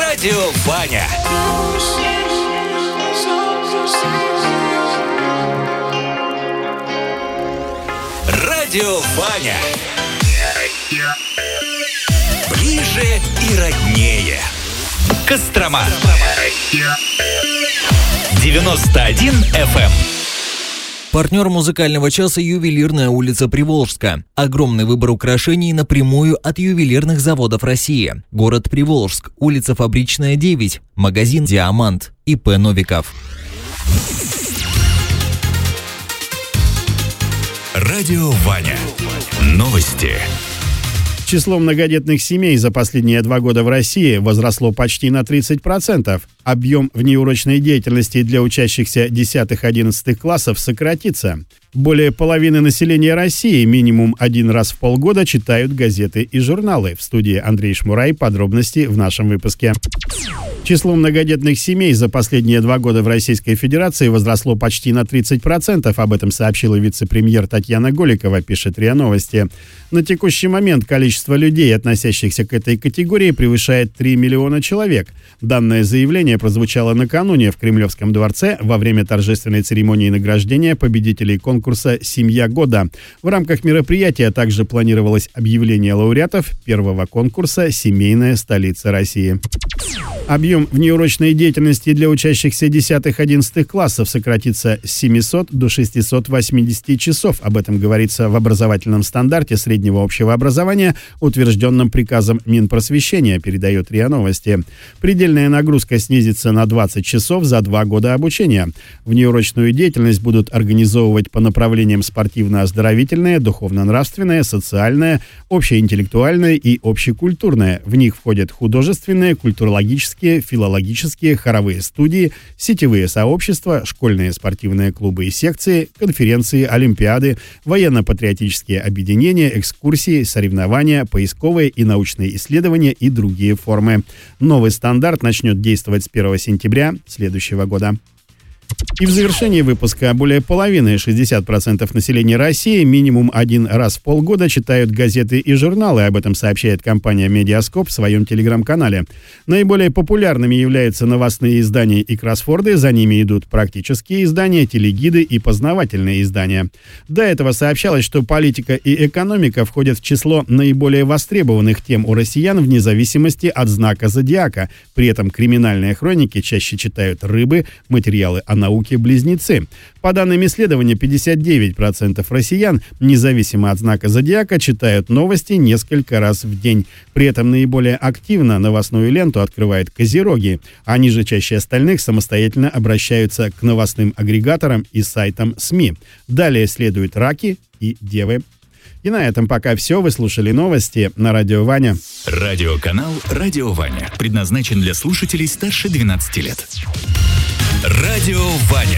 Радио Ваня. Радио Ваня. Ближе и роднее. Кострома. 91 FM. Партнер музыкального часа «Ювелирная улица Приволжска». Огромный выбор украшений напрямую от ювелирных заводов России. Город Приволжск, улица Фабричная, 9, магазин «Диамант», ИП Новиков. Радио Ваня. Новости. Число многодетных семей за последние 2 года в России возросло почти на 30%. Объем внеурочной деятельности для учащихся 10-11 классов сократится. Более половины населения России минимум 1 раз в полгода читают газеты и журналы. В студии Андрей Шмурай. Подробности в нашем выпуске. Число многодетных семей за последние 2 года в Российской Федерации возросло почти на 30%. Об этом сообщила вице-премьер Татьяна Голикова, пишет РИА Новости. На текущий момент количество людей, относящихся к этой категории, превышает 3 миллиона человек. Данное заявление прозвучало накануне в Кремлевском дворце во время торжественной церемонии награждения победителей конкурса «Семья года». В рамках мероприятия также планировалось объявление лауреатов первого конкурса «Семейная столица России». Объем внеурочной деятельности для учащихся 10-11 классов сократится с 700 до 680 часов. Об этом говорится в образовательном стандарте среднего общего образования, утвержденном приказом Минпросвещения, передает РИА Новости. Предельная нагрузка снизится на 20 часов за 2 года обучения. Внеурочную деятельность будут организовывать по направлениям спортивно-оздоровительное, духовно-нравственное, социальное, общеинтеллектуальное и общекультурное. В них входят художественные, культурологические, филологические, хоровые студии, сетевые сообщества, школьные спортивные клубы и секции, конференции, олимпиады, военно-патриотические объединения, экскурсии, соревнования, поисковые и научные исследования и другие формы. Новый стандарт начнет действовать с 1 сентября следующего года. И в завершении выпуска более половины, 60% населения России, минимум 1 раз в полгода читают газеты и журналы. Об этом сообщает компания «Медиаскоп» в своем телеграм-канале. Наиболее популярными являются новостные издания и кроссворды, за ними идут практические издания, телегиды и познавательные издания. До этого сообщалось, что политика и экономика входят в число наиболее востребованных тем у россиян вне зависимости от знака зодиака. При этом криминальные хроники чаще читают рыбы, материалы о науке-близнецы. По данным исследования, 59% россиян, независимо от знака зодиака, читают новости несколько раз в день. При этом наиболее активно новостную ленту открывают козероги. Они же чаще остальных самостоятельно обращаются к новостным агрегаторам и сайтам СМИ. Далее следуют раки и девы. И на этом пока все. Вы слушали новости на Радио Ваня. Радиоканал «Радио Ваня» предназначен для слушателей старше 12 лет. Радио Ваня.